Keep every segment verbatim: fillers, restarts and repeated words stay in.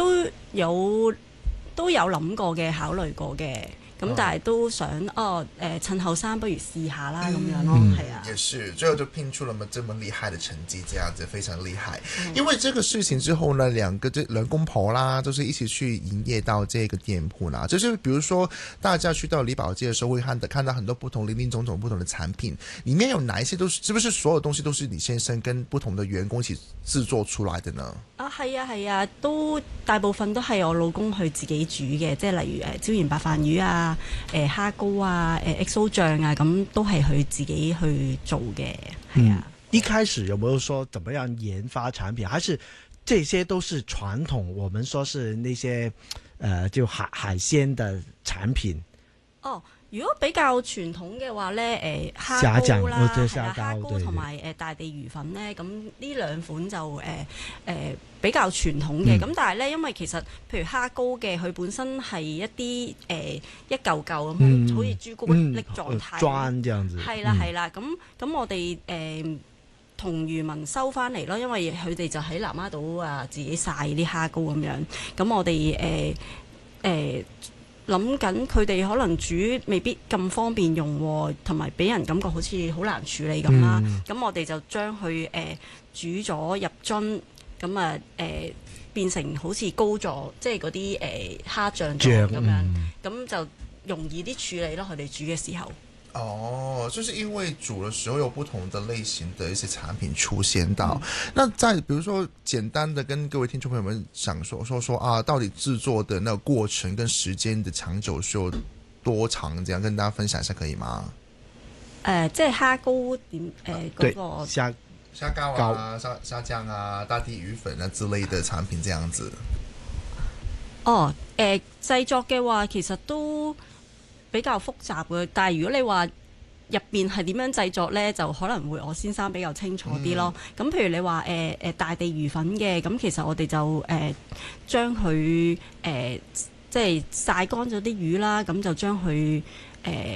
都有都有諗過嘅，考慮過嘅。咁但係都想哦，誒、呃、趁後生不如試下啦咁、嗯、樣咯，係、嗯、啊。 也是，最後就拼出了麼這麼厲害的成績，這樣子非常厲害。嗯、因為這個事情之後呢，兩個這兩公婆啦，就是一起去營業到這個店鋪啦。就是比如說大家去到李寶街的時候，會看到看到很多不同零零總總不同的產品，裡面有哪一些都是，是不是所有東西都是李先生跟不同的員工一起製作出來的呢？ 啊，係啊係啊，都大部分都係我老公去自己煮嘅，即係例如誒椒鹽白飯魚啊。誒蝦膏啊，誒 X O 醬啊，咁都係佢自己去做嘅，係啊、嗯。 一開始有沒有說怎麼樣研發產品，還是這些都是傳統？我們說是那些，誒、呃，就海海鮮的產品。 哦。如果比較傳統嘅話咧，誒蝦膏啦，係啦，蝦膏同埋誒大地魚粉咧，咁呢兩款就誒誒、呃、比較傳統嘅。咁、嗯、但係咧，因為其實譬如蝦膏嘅，佢本身係一啲誒、呃、一嚿嚿咁，嗯、好似朱古力狀態， 磚咁樣子。 係啦係啦，咁咁、嗯、我哋誒同漁民收翻嚟咯，因為佢哋就喺南丫島啊自己曬啲蝦膏咁樣。咁我哋誒誒。呃呃諗緊佢哋可能煮未必咁方便用，同埋俾人感覺好似好難處理咁啦。咁、嗯、我哋就將佢誒煮咗入樽，咁啊誒變成好似膏狀，即係嗰啲誒蝦醬狀咁樣，咁、嗯、就容易啲處理咯。佢哋煮嘅時候。 哦，就是因為煮的時候有不同的類型的一些產品出現到，嗯、那再比如說簡單的跟各位聽眾朋友們想說說說啊，到底製作的那個過程跟時間的長久是有多長？這樣跟大家分享一下可以嗎？ 誒、呃，即係蝦膏點誒嗰個蝦蝦膏啊、蝦蝦醬啊、大地魚粉啊之類的產品，這樣子。 哦，誒、呃，製作嘅話其實都比較複雜嘅，但係如果你話入邊係點樣製作呢，就可能會我先生比較清楚啲咯。咁、嗯、譬如你話誒誒大地魚粉嘅，咁其實我哋就誒、呃、將佢誒即係曬乾咗啲魚啦，咁就將佢誒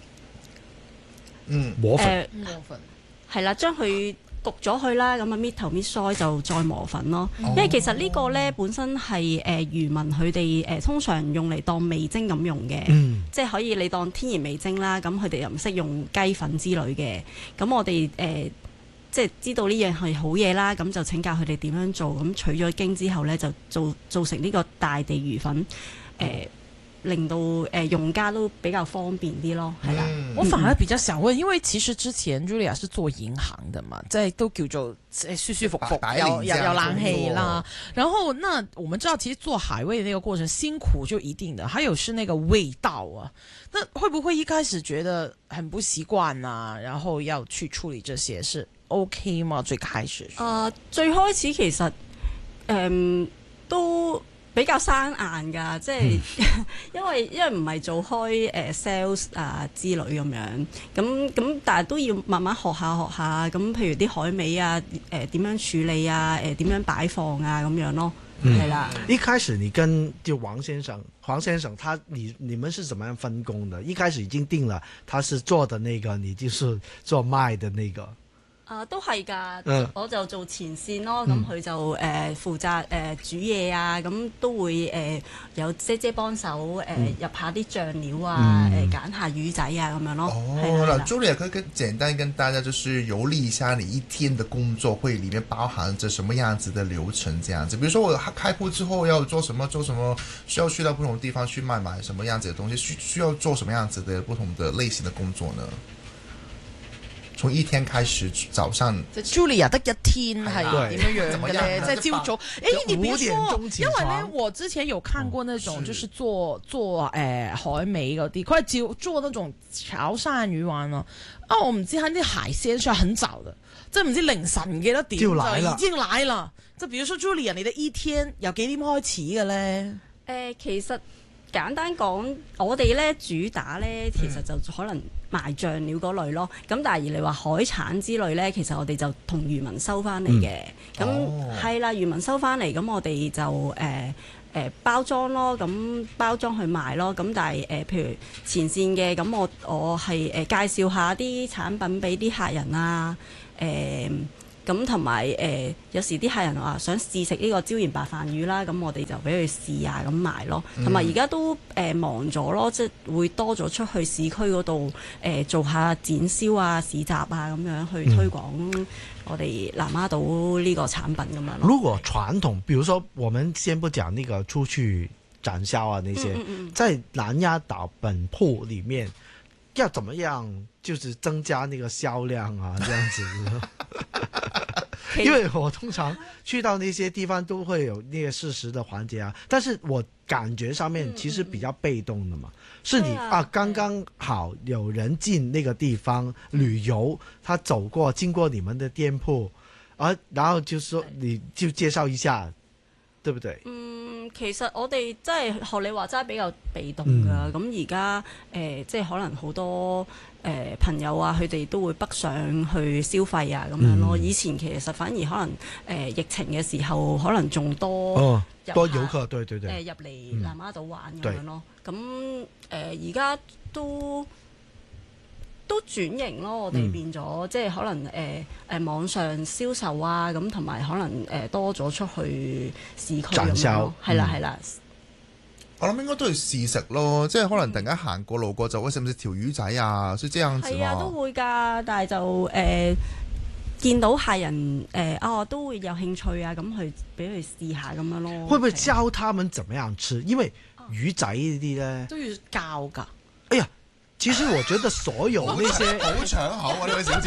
嗯磨粉磨粉係啦，將佢焗咗佢啦，咁啊搣頭搣腮就再磨粉咯。哦、因為其實呢個呢本身係誒漁民佢哋誒通常用嚟當味精咁用嘅，嗯、即係可以你當天然味精啦。咁佢哋又唔識用雞粉之類嘅。咁我哋誒、呃、即係知道呢樣係好嘢啦，咁就請教佢哋點樣做。咁取咗經之後呢，就做做成呢個大地魚粉誒。呃令到誒、呃、用家都比較方便啲咯，係啦、 嗯。我反而比較想問，因為其實之前 Julia 是做銀行的嘛，即係都叫做誒舒舒服服，有有有冷氣啦。然後，那我們知道其實做海味的那個過程辛苦就一定的，還有是那個味道啊。那會不會一開始覺得很不習慣啊？然後要去處理這些是 OK 嗎？最開始？ 啊、呃，最開始其實誒、嗯、都。比較生硬㗎，即係、嗯、因為因為唔係做開誒 sales 啊之類咁樣，咁咁但係都要慢慢學下學下，咁譬如啲海味啊，誒、呃、點樣處理啊，誒、呃、點樣擺放啊咁樣咯，係、嗯、啦。 一開始你跟就王先生，黃先生他你你們是怎麼樣分工的？一開始已經定了，他是做的那個，你就是做賣的那個。 啊，都係㗎，嗯、我就做前線咯，咁佢、嗯、就誒、呃、負責誒、呃、煮嘢啊，咁都會誒、呃、有姐姐幫手誒、呃嗯、入下啲醬料啊，誒揀、嗯呃、下魚仔啊咁樣咯。 哦，嗱，Julia 可以跟簡單跟大家就是遊歷一下你一天的工作會裡面包含着什麼樣子的流程，這樣子，比如說我開鋪之後要做什麼，做什麼需要去到不同地方去賣買什麼樣子的東西，需需要做什麼樣子的不同的類型的工作呢？從一天開始，早上 Julia 得一天係點樣樣嘅咧？即係朝早，誒，你別說，因為咧，我之前有看過那種，就是做做誒、呃、海味嗰啲，佢係照做那種炒山魚丸啊。啊，我唔知喺啲海鮮上很早嘅，即係唔知凌晨幾多點就已經來了。就比如說 Julia，你哋一天由幾點開始嘅咧？誒、 呃，其實簡單講，我哋咧主打咧，其實就可能賣醬料嗰類咯。咁但係而你話海產之類咧，其實我哋就同漁民收翻嚟嘅。咁係啦，漁民收翻嚟，咁我哋就誒誒、呃呃、包裝咯，咁包裝去賣咯。咁但係誒、呃，譬如前線嘅，咁我我係誒、呃、介紹下啲產品俾啲客人啊，誒、呃。 咁同埋誒有時啲客人話想試食呢個椒鹽白飯魚啦，咁我哋就俾佢試下咁賣咯。同埋而家都誒、呃、忙咗咯，即係會多咗出去市區嗰度誒做下展銷啊、市集啊咁樣去推廣我哋南丫島呢個產品咁樣咯。 如果傳統，比如說我們先不講那個出去展銷啊那些， 嗯嗯嗯在南丫島本鋪裡面要怎麼樣，就是增加那個銷量啊，這樣子。因為我通常去到那些地方都會有那個試食的環節啊，但是我感覺上面其實比較被動的嘛，嗯嗯是你啊，啊剛剛好有人進那個地方旅遊，他走過經過你們的店鋪，啊，然後就說你就介紹一下，對不對？ 嗯，其實我哋真係學你話齋比較被動㗎，咁而家誒即係可能好多。誒、呃、朋友啊，佢哋都會北上去消費啊，咁樣咯。以前其實反而可能誒、呃、疫情嘅時候，可能仲多、 哦、 遊多遊客，對對對， 誒入嚟南丫島玩咁樣咯。咁誒而家都都轉型咯，我哋變咗、嗯、即係可能誒誒、呃、網上銷售啊，咁同埋可能誒、呃、多咗出去市區咁樣咯。係啦係啦。 我諗應該都係試食咯，即係可能突然間行過路過就喂食唔食條魚仔啊，所以這樣子係啊，都會㗎，但係就誒、呃、見到客人誒、呃、哦都會有興趣啊，咁去俾佢試下咁樣咯。 會唔會教他們怎麼樣吃？因為魚仔呢啲咧都要教㗎。 哎呀，其實我覺得所有呢些好搶口啊，呢位小姐。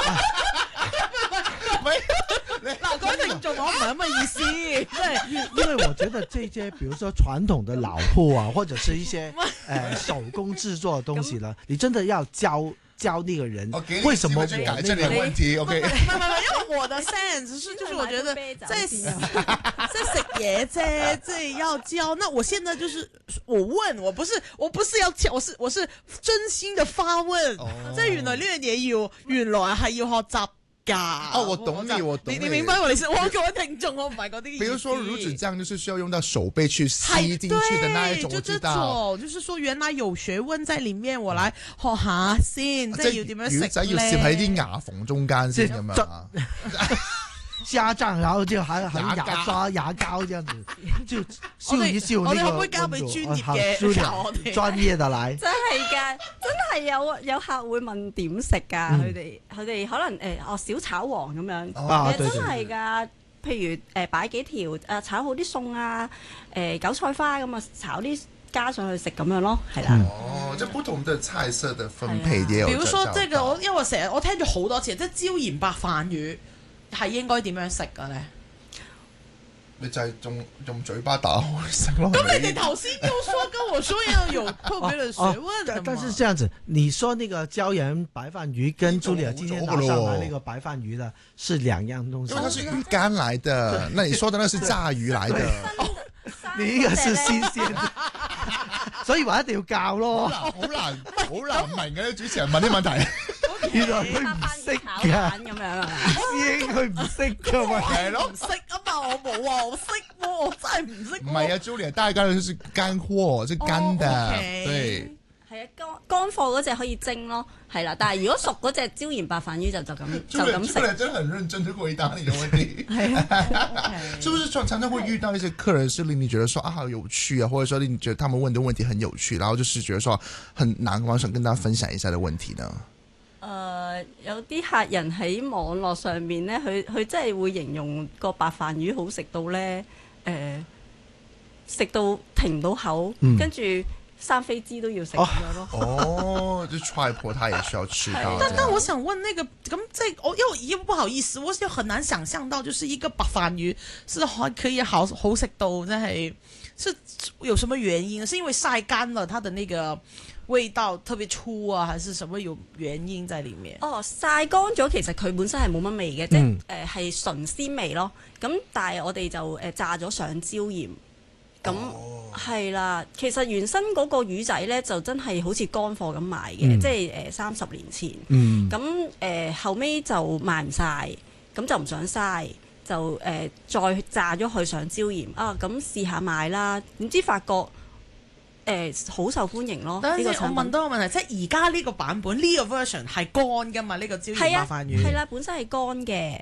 嗱，各位聽眾，我唔係咁嘅意思，即係因為我覺得這些，比如說傳統的老鋪啊，或者是一些誒、呃、手工製作的東西呢，你真的要教教那個人，為什麼我那個？ 這個問題，OK？ 唔係唔係，因為我的 sense 是，就是我覺得在在食嘢啫，即係要教。那我現在就是我問，我不是我不是要教，我是我是真心的發問，即係原來呢樣嘢要，原來係要學習。 哦，我懂你，我懂你。 你你明白我意思？我各位聽眾，我唔係嗰啲。 比如說乳子醬，就是需要用到手背去吸進去的那一種，我知道。 就是說原來有學問在裡面，我來學下先，即係要點樣食咧？ 魚仔要攝喺啲牙縫中間先咁樣啊。 家長，然後就還還牙刷、牙膏這樣子，就秀一秀那個。我哋可唔可以交俾專業嘅專業的來？ 真係㗎，真係有有客會問點食㗎，佢哋佢哋可能誒哦小炒王咁樣，其實真係㗎。譬如誒擺幾條誒炒好啲餸啊，誒韭菜花咁啊炒啲加上去食咁樣咯，係啦。 哦，即係不同的菜色的分配也有。 比如說，這個我因為成日我聽咗好多次，即係椒鹽白飯魚。係應該點樣食嘅咧？ 你就係用用嘴巴打開食咯。 咁你哋頭先都說跟我說要有特別的學問的嘛。 但是這樣子，你說那個椒鹽白飯魚跟朱莉亞今天拿上來那個白飯魚的是兩樣東西。 因為它是魚乾來的，那你說的那是炸魚來的。 你呢個是新鮮的，所以話一定要教咯。 好難好難明嘅，主持人問啲問題。 原來佢唔識噶， 咁樣啊？ 師兄佢唔識噶嘛？ 係咯， 唔識啊嘛，我冇啊，我識喎，我真係唔識。 唔係啊 Julia 大家都是乾貨，即係乾的，對。 係啊，乾乾貨嗰隻可以蒸咯，係啦。但係如果熟嗰隻椒鹽白飯魚就就咁就咁食。 Julia 真係很認真地回答你的問題。係啊，是不是常常會遇到一些客人是令你覺得說啊好有趣啊，或者說令你覺得他們問的問題很有趣，然後就是覺得說很難，我想跟大家分享一下的問題呢？ 誒、呃、有啲客人喺網絡上面咧，佢佢真係會形容個白飯魚好食到咧，誒、呃、食到停唔到口，嗯、跟住生飛枝都要食咁樣咯。 哦，就外婆她也需要吃到。 但但我想問那個咁即係我因為因為不好意思，我就很難想象到，就是一個白飯魚是可可以好好食到，真係是有什麼原因？是因為曬乾了它的那個味道特別粗啊，還是什麼有原因在裡面？ 哦，曬乾咗其實佢本身係冇乜味嘅，即係誒係純鮮味咯。咁但係我哋就誒、呃、炸咗上椒鹽，咁係啦。其實原身嗰個魚仔咧就真係好似乾貨咁賣嘅，嗯、即係誒三十年前。咁誒、嗯呃、後尾就賣唔晒，咁就唔想嘥，就誒、呃、再炸咗佢上椒鹽啊！咁試下賣啦，點知發覺。誒好、呃、受歡迎咯！等陣先，我問多個問題，即係而家呢個版本呢、呢個 version 係乾㗎嘛？呢、呢個椒鹽白飯魚係啦、啊，本身係乾嘅，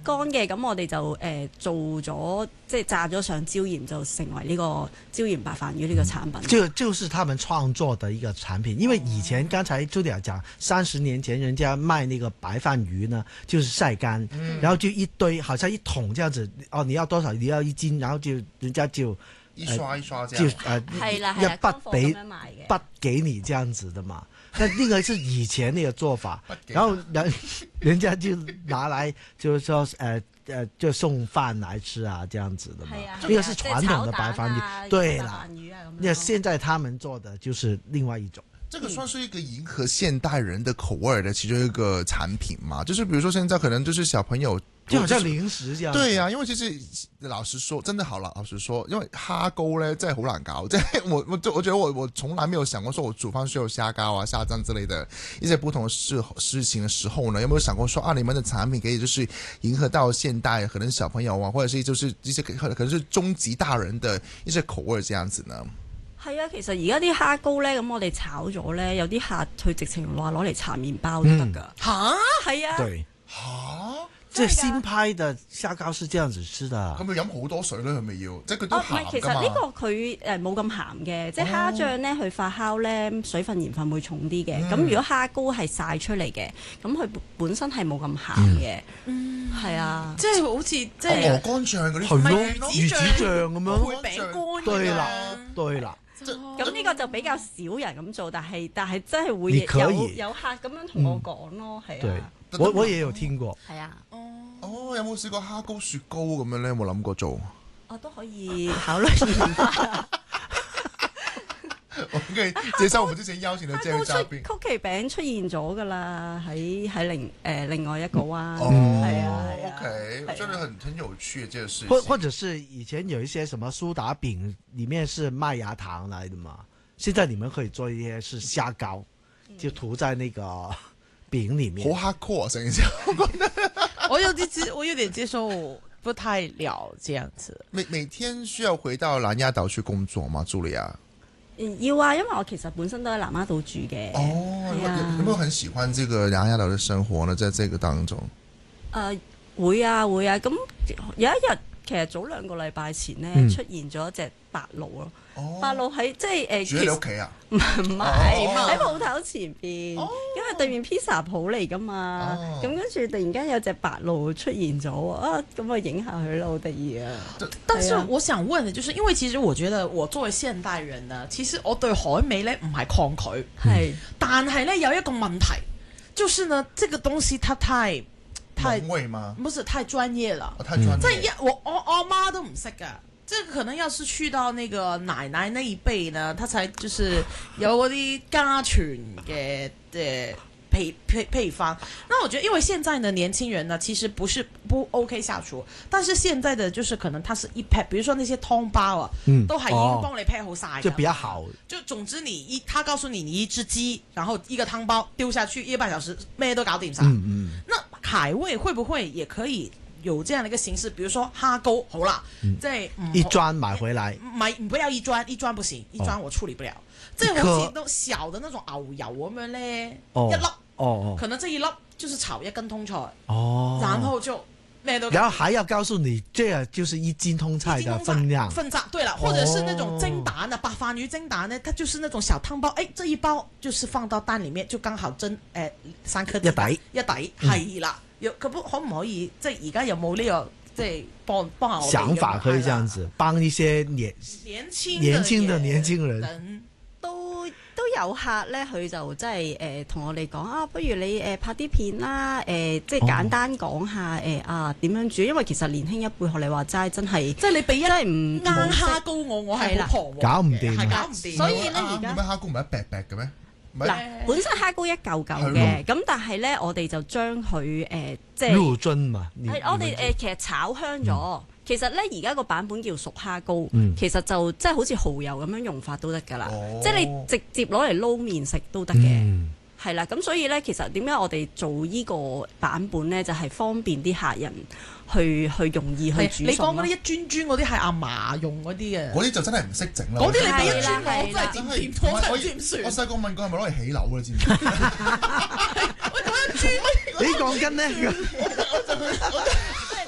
乾嘅，咁我哋就誒、呃、做咗即係炸咗上椒鹽，就成為呢個椒鹽白飯魚呢個產品。 這個就是他們創作的一個產品，因為以前剛才朱迪亞講，三十年前人家賣那個白飯魚呢，就是曬乾，嗯、然後就一堆，好像一桶這樣子，哦，你要多少？你要一斤，然後就人家就一刷一刷這樣， 就誒， 係啦係啦， 一筆俾筆筆給你這樣子的嘛。但那個是以前那個做法，然後人人家就拿來就是說，誒、呃、誒，就送飯來吃啊，這樣子的嘛。 啊、 那個是傳統的白飯魚， 啊、 對啦。那、啊、 樣現在他們做的就是另外一種。 這個算是一個迎合現代人的口味的其中一個產品嘛？就是比如說現在可能就是小朋友。 就好像零食這樣。 對呀、啊，因為其實老實說，真的好了，老實說，因為蝦膏呢真係好難搞。即係我我我覺得我我從來沒有想過說我煮飯需要蝦膏啊、蝦醬之類的一些不同的事事情的時候呢，有沒有想過說啊，你們的產品可以就是迎合到現代可能小朋友啊，或者是就是一些可能是中級大人的一些口味這樣子呢？ 係啊，其實而家啲蝦膏呢，咁我哋炒咗呢，有啲客佢直情話攞嚟搽麵包都得噶。吓、嗯，係啊。 對。吓。即係新派嘅蝦膏是這樣子吃的， 咁佢飲好多水咧，佢咪要，即係佢都鹹㗎嘛。 唔係，其實呢個佢誒冇咁鹹嘅，即係蝦醬咧，佢發酵咧，水分鹽分會重啲嘅。咁、嗯、如果蝦膏係曬出嚟嘅，咁佢本身係冇咁鹹嘅。嗯，係啊， 即係好似即係鵝肝醬嗰啲， 係咯，魚子醬咁樣， 配餅乾。 對啦，對啦。 咁呢個就比較少人咁做，但係但係真係會有有客咁樣同我講咯，係、嗯、啊。 我我也有聽過。 係啊。 哦，有冇試過蝦膏雪糕咁樣咧？有冇諗過做？ 我都可以考慮研發。 我可以接受我們之前邀請的這位嘉賓。 曲奇餅出現咗噶啦，喺喺另誒另外一個灣。 哦， 係啊係啊。 OK，真係很很有趣嘅這個事情。 或或者是以前有一些什麼蘇打餅，裡面是麥芽糖來的嘛？現在你們可以做一些是蝦膏，就塗在那個餅裡面。 好 hardcore 成件事，我覺得。 我有啲接，我有點接受不太了這樣子。 每每天需要回到南丫島去工作嗎，茱莉亞？ 要啊，因為我其實本身都喺南丫島住嘅。 哦， 啊、 有冇很喜歡這個南丫島的生活呢？在這個當中？誒、 呃，會啊會啊，咁有一日其實早兩個禮拜前呢，嗯、出現咗一隻白鷺咯。 哦、 白鷺喺即係誒， 住喺你屋企啊？ 唔係喺鋪頭前邊，哦、因為對面披薩鋪嚟噶嘛。咁跟住突然間有隻白鷺出現咗啊！咁啊影下佢咯，好得意啊！ 但是我想問嘅，就是因為其實我覺得我作為現代人呢，其實我對海味咧唔係抗拒，係、嗯，但係咧有一個問題，就是呢，這個東西它太太濃味嗎？ 不是太專業了， 哦、太專業。 即係一我我我阿媽都唔識噶。這個可能要是去到那個奶奶那一輩呢，他才就是有嗰啲家傳嘅嘅配配配方。那我覺得，因為現在的年輕人呢，其實不是不 OK 下廚，但是現在的就是可能它是一 pack，比如說那些湯包啊，嗯、都係已經幫你 pack 好晒， 就比較好。 就總之你一，他告訴你你一隻雞，然後一個湯包丟下去一個半小時，咩都搞掂晒。嗯嗯。那海味會不會也可以有這樣的一個形式，比如說蝦膏，好啦，即係、嗯、 一磚買回來， 買唔不要一磚，一磚不行，一磚我處理不了，即係好似都小的那種牛油咁樣咧， 哦、 一粒， 哦， 可能這一粒就是炒一根通菜， 哦， 然後就咩都， 然後還要告訴你，這就是一斤通菜的分量， 分量，對了，或者是那種蒸蛋啊，白飯魚蒸蛋呢，它就是那種小湯包，誒，這一包就是放到蛋裡面就剛好蒸，誒、呃，三顆一底一底係啦。有可不可唔可以即係而家有冇呢、這個即係幫幫下我想法可以這樣子幫一些年年輕年輕的年輕人都都有客咧，佢就即係誒同我哋講啊，不如你誒、呃、拍啲片啦，誒、呃、即係簡單講下誒、呃、啊點樣煮，因為其實年輕一輩學你話齋真係即係你俾一唔啱蝦膏我，我係好彷徨， 搞唔掂， 係搞唔掂。 所以咧而家點解蝦膏唔係一劈劈嘅咩？ 嗱，本身蝦膏一嚿嚿嘅，咁但係咧，我哋就將佢誒即係入樽嘛。 係我哋誒其實炒香咗。嗯、其實咧而家個版本叫熟蝦膏， 嗯、 其實就即係好似蠔油咁樣用法都得㗎啦。 哦、 即係你直接攞嚟撈麵食都得嘅。係啦、嗯，咁所以咧，其實點解我哋做呢個版本咧，就係、是、方便啲客人去去容易去煮。 你講嗰啲一磚磚嗰啲係阿嫲用嗰啲嘅， 嗰啲就真係唔識整啦。 嗰啲你俾一磚我真係點點拖真係點算？ 我細個問過係咪攞嚟起樓嘅，知唔知？ 喂，講一磚， 你講緊呢？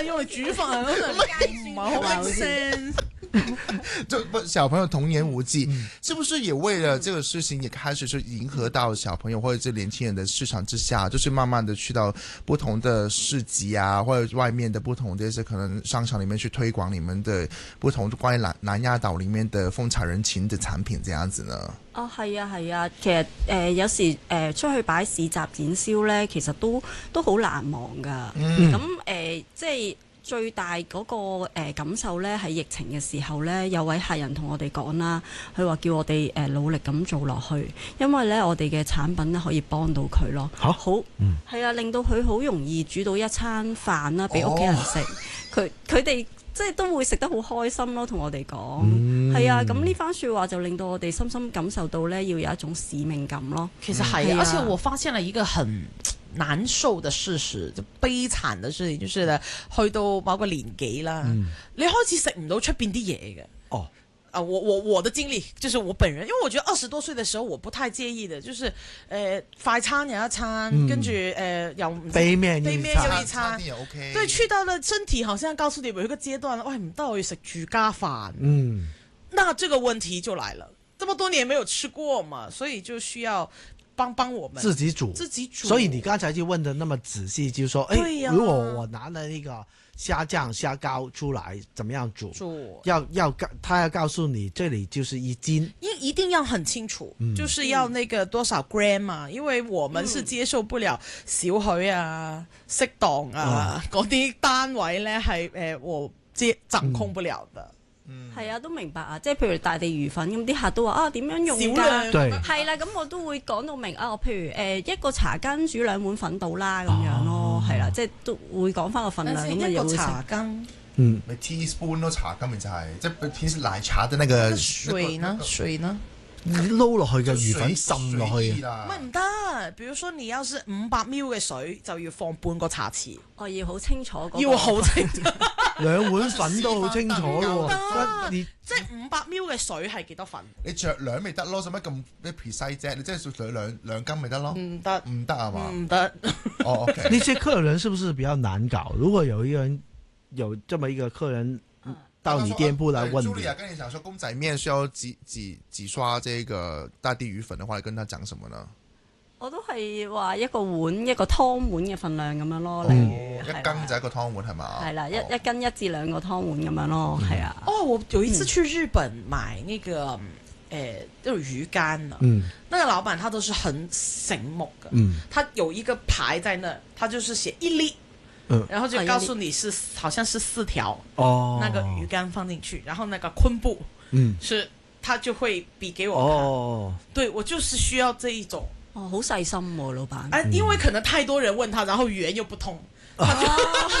係用嚟煮飯，可能唔係好 make sense。 就不小朋友童言無忌，嗯、是不是也為了這個事情，也開始去迎合到小朋友或者是年輕人的市場之下，就是慢慢的去到不同的市集啊，或者外面的不同的一些可能商場裏面去推廣你們的不同關於南南亞島裏面的風采人情的產品，這樣子呢？ 哦，係啊，係啊，其實誒、呃、有時誒、呃、出去擺市集展銷咧，其實都都好難忘㗎。咁誒、嗯呃、即係。最大嗰個誒感受咧，喺疫情嘅時候咧，有位客人同我哋講啦，佢話叫我哋誒努力咁做落去，因為咧我哋嘅產品咧可以幫到佢咯。 好， 好，嗯，係啊，令到佢好容易煮到一餐飯啦，俾屋企人食。佢佢哋即係都會食得好開心咯，同我哋講。係、嗯、啊，咁呢番説話就令到我哋深深感受到咧，要有一種使命感咯。 其實係、啊，而且我發現了一個很難受的事實，就悲慘的事情，就是咧，去到某個年紀啦，嗯、你開始食唔到出邊啲嘢嘅。哦，啊，我我我的經歷，就是我本人，因為我覺得二十多歲的時候，我不太介意的，就是誒、呃、快餐有一餐，嗯、跟住誒又杯麵杯麵又一餐， 也 OK。 對，去到了身體好像告訴你有一個階段，喂唔得，我要食住家飯。 嗯， 那這個問題就來了，這麼多年沒有吃過嘛，所以就需要。幫幫我們自己煮， 自己煮。 所以你剛才就問得那麼仔細，就是說，誒、啊，如果我拿了那個蝦醬、蝦膏出來，怎麼樣煮？煮要要他要告訴你，這裏就是一斤， 一一定要很清楚，嗯、就是要那個多少 gram 嘛，因為我們是接受不了少許啊、適當啊嗰啲、嗯、單位咧，係誒我接掌控不了的。嗯係、嗯、啊，都明白啊，即係譬如大地魚粉咁，啲客都話啊點樣用㗎？係啦，咁我都會講到明啊。我譬如誒、呃、一個茶羹煮兩碗粉到啦咁樣咯，係啦、啊，即係都會講翻個份量咁啊。 一個茶羹， 嗯，咪 teaspoon 咯，茶羹咪就係、是、即係平時奶茶的那個水呢？水呢？ 撈落去嘅魚粉滲落去， 唔係唔得。比如說你要是五百 ml 嘅水，就要放半個茶匙。 我要好清楚、那個， 要好清楚。 兩碗粉都好清楚咯。 你即係五百 ml 嘅水係幾多粉？ 你着兩咪得咯，使乜咁咩 precise 啫？你真係水兩兩斤咪得咯？ 唔得， 唔得啊嘛？ 唔得。 哦，OK。 那些客人是不是比較難搞？如果有一個人有這麼一個客人。到你店鋪來問你。 Julia跟你講說公仔麵需要幾幾幾刷這個大地魚粉的話，你跟他講什麼呢？ 我都係話一個碗一個湯碗嘅份量咁樣咯。 嗯、 例如一羹就一個湯碗係嘛？ 係啦，一一斤一至兩個湯碗咁樣咯，係、嗯、啊。 哦，我有一次去日本買那個誒就是魚乾啊，嗯，那個老闆他都是很醒目嘅，嗯，他有一個牌在那，他就是寫一粒。然後就告訴你是好像是四條哦，那個魚乾放進去，然後那個昆布，嗯，是他就會比給我看，哦，對我就是需要這一種， 哦，好細心喎，老闆， 哎，因為可能太多人問他，然後語言又不通，他就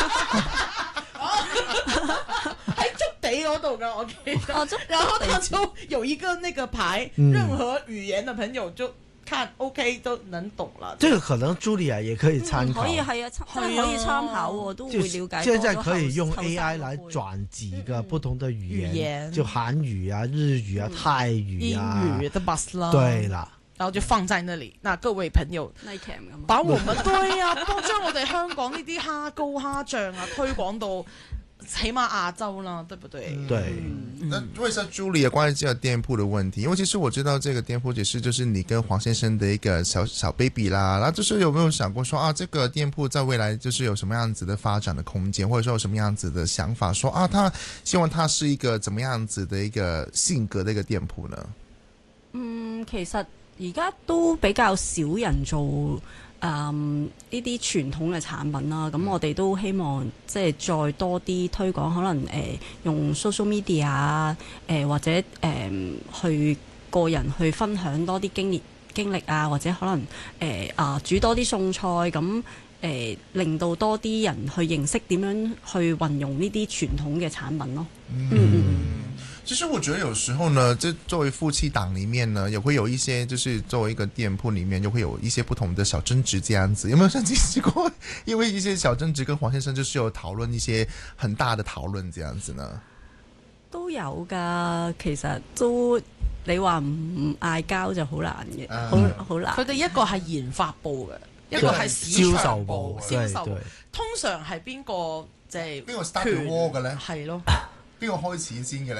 喺築地嗰度噶，我記得，然後他就有一個那個牌，任何語言的朋友就。看 OK 都能懂了， 這個可能 Julia 也可以參考， 嗯、可以係啊，真係可以參考喎，都會了解多咗。 現在可以用 A I 來轉幾個不同的語言，嗯、語言就韓語啊、日語啊、嗯、泰語啊、 英語的 bus 啦， 對啦， 然後就放在那裡。那各位朋友，把我們對啊，都將我哋香港呢啲蝦膏蝦醬啊推廣到。起碼亞洲啦，對不對？ 嗯、對。 嗯、那問一下 Julia 關於這個店鋪的問題，因為其實我知道這個店鋪也是就是你跟黃先生的一個小小 baby 啦，然後就是有沒有想過說啊，這個店鋪在未來就是有什麼樣子的發展的空間，或者說有什麼樣子的想法，說啊，他希望他是一個怎麼樣子的一個性格的一個店鋪呢？嗯， 其實而家都比較少人做。誒呢啲傳統嘅產品啦，咁我哋都希望即係再多啲推廣，可能誒、呃、用 social media 啊、呃，誒或者誒、呃、去個人去分享多啲經歷經歷啊，或者可能誒啊、呃、煮多啲餸菜，咁誒、呃、令到多啲人去認識點樣去運用呢啲傳統嘅產品咯。嗯嗯。 其實我覺得有時候呢，這作為夫妻檔裏面呢，也會有一些，就是作為一個店鋪裏面，就會有一些不同的小爭執這樣子。有沒有曾經試過？因為一些小爭執，跟黃先生就是有討論一些很大的討論這樣子呢？ 都有㗎，其實都你話唔嗌交就好難嘅，好好難。 佢哋一個係研發部嘅，一個係銷售部，銷售部通常係邊個即係邊個 start the war 嘅咧？ 係咯。 邊個開始先嘅咧？